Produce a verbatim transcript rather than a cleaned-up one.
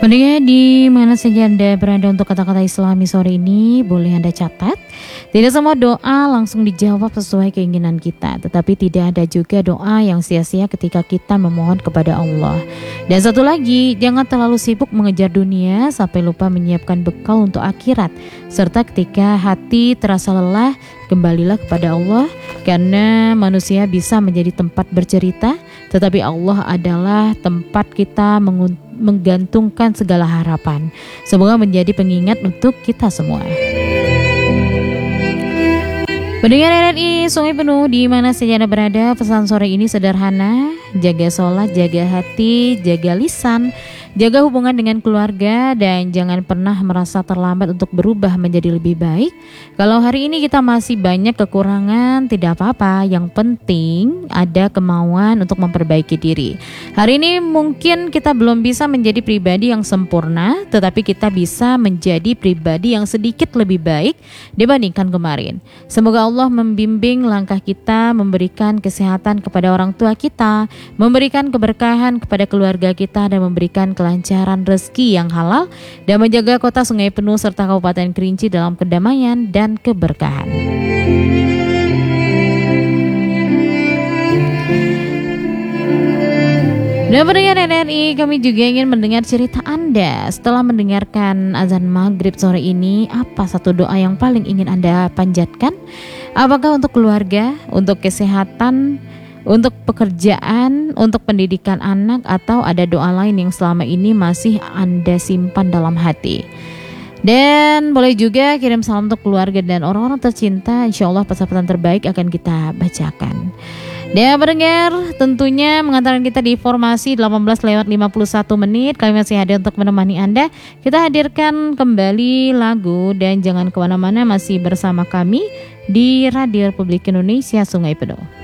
Pendengar di mana saja Anda berada untuk kata-kata Islami sore ini, boleh Anda catat. Tidak semua doa langsung dijawab sesuai keinginan kita, tetapi tidak ada juga doa yang sia-sia ketika kita memohon kepada Allah. Dan satu lagi, jangan terlalu sibuk mengejar dunia sampai lupa menyiapkan bekal untuk akhirat. Serta ketika hati terasa lelah, kembalilah kepada Allah, karena manusia bisa menjadi tempat bercerita, tetapi Allah adalah tempat kita menguntung menggantungkan segala harapan. Semoga menjadi pengingat untuk kita semua. Pendengar R R I Sungai Penuh di mana saja Anda berada, pesan sore ini sederhana: jaga sholat, jaga hati, jaga lisan, jaga hubungan dengan keluarga, dan jangan pernah merasa terlambat untuk berubah menjadi lebih baik. Kalau hari ini kita masih banyak kekurangan, tidak apa-apa. Yang penting ada kemauan untuk memperbaiki diri. Hari ini mungkin kita belum bisa menjadi pribadi yang sempurna, tetapi kita bisa menjadi pribadi yang sedikit lebih baik dibandingkan kemarin. Semoga Allah membimbing langkah kita, memberikan kesehatan kepada orang tua kita, memberikan keberkahan kepada keluarga kita, dan memberikan kelancaran rezeki yang halal, dan menjaga kota Sungai Penuh serta Kabupaten Kerinci dalam kedamaian dan keberkahan. Dan pendengar R R I, kami juga ingin mendengar cerita Anda. Setelah mendengarkan azan maghrib sore ini, apa satu doa yang paling ingin Anda panjatkan? Apakah untuk keluarga, untuk kesehatan, untuk pekerjaan, untuk pendidikan anak, atau ada doa lain yang selama ini masih Anda simpan dalam hati? Dan boleh juga kirim salam untuk keluarga dan orang-orang tercinta. Insya Allah pesan-pesan terbaik akan kita bacakan. Dan pendengar, tentunya mengantarkan kita di informasi delapan belas lewat lima puluh satu menit. Kami masih hadir untuk menemani Anda. Kita hadirkan kembali lagu, dan jangan kemana-mana, masih bersama kami di Radio Republik Indonesia Sungai Penuh.